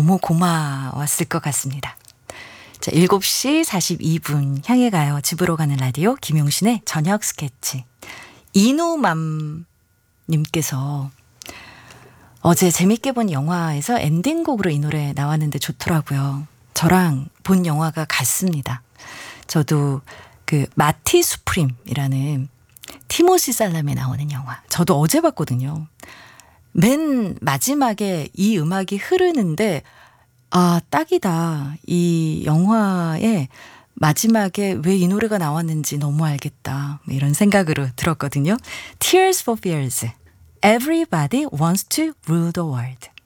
너무 고마웠을 것 같습니다. 자, 7시 42분 향해 가요. 집으로 가는 라디오 김용신의 저녁 스케치. 이누맘 님께서 어제 재밌게 본 영화에서 엔딩곡으로 이 노래 나왔는데 좋더라고요. 저랑 본 영화가 같습니다. 저도 그 마티 수프림이라는 티모시 살람에 나오는 영화. 저도 어제 봤거든요. 맨 마지막에 이 음악이 흐르는데 아, 딱이다. 이 영화의 마지막에 왜 이 노래가 나왔는지 너무 알겠다. 이런 생각으로 들었거든요. Tears for Fears. Everybody wants to rule the world.